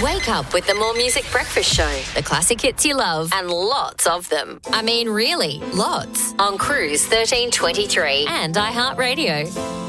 Wake up with the More Music Breakfast Show. The classic hits you love and lots of them. I mean, really, lots. On Cruise 1323 and iHeartRadio.